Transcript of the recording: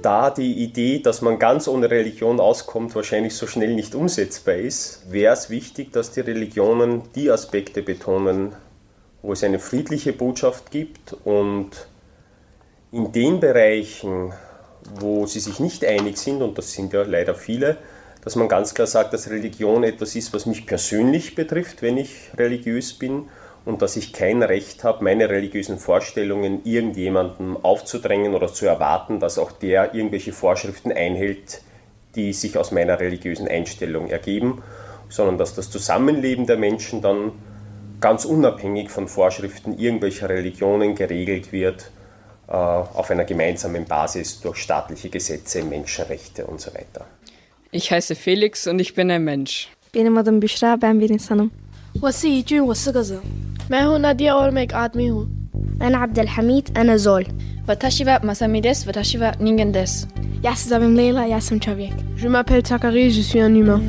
da die Idee, dass man ganz ohne Religion auskommt, wahrscheinlich so schnell nicht umsetzbar ist, wäre es wichtig, dass die Religionen die Aspekte betonen, wo es eine friedliche Botschaft gibt, und in den Bereichen, wo sie sich nicht einig sind, und das sind ja leider viele, dass man ganz klar sagt, dass Religion etwas ist, was mich persönlich betrifft, wenn ich religiös bin, und dass ich kein Recht habe, meine religiösen Vorstellungen irgendjemandem aufzudrängen oder zu erwarten, dass auch der irgendwelche Vorschriften einhält, die sich aus meiner religiösen Einstellung ergeben, sondern dass das Zusammenleben der Menschen dann ganz unabhängig von Vorschriften irgendwelcher Religionen geregelt wird, auf einer gemeinsamen Basis durch staatliche Gesetze, Menschenrechte und so weiter. Ich heiße Felix und ich bin ein Mensch. Benim adım Büşra, ben bir insanım. मैं हूँ नदिया और मैं एक आदमी हूँ. أنا عبد الحميد, أنا زول. Watashi wa Masami desu, watashi wa ningen desu. Ja se zovem Leila, ja sam čovjek. Je m'appelle Zachary, je suis un humain.